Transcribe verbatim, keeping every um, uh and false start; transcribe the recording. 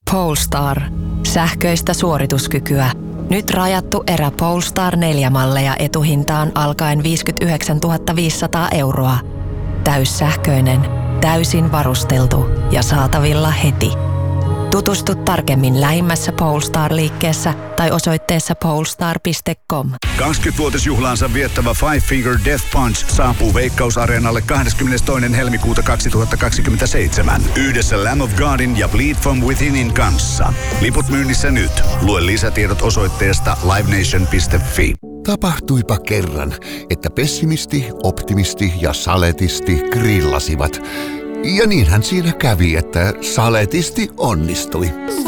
Polestar. Sähköistä suorituskykyä. Nyt rajattu erä Polestar neljä malleja etuhintaan alkaen viisikymmentäyhdeksäntuhatta viisisataa euroa. Täyssähköinen, täysin varusteltu ja saatavilla heti. Tutustu tarkemmin lähimmässä Polestar-liikkeessä tai osoitteessa polestar piste com. kaksikymmenvuotisjuhlaansa viettävä Five Finger Death Punch saapuu Veikkaus-areenalle kahdeskymmenestoinen helmikuuta kaksituhattakaksikymmentäseitsemän. Yhdessä Lamb of Godin ja Bleed From Withinin kanssa. Liput myynnissä nyt. Lue lisätiedot osoitteesta live nation piste fi. Tapahtuipa kerran, että pessimisti, optimisti ja saletisti grillasivat. Ja niinhän siinä kävi, että saletisti onnistui.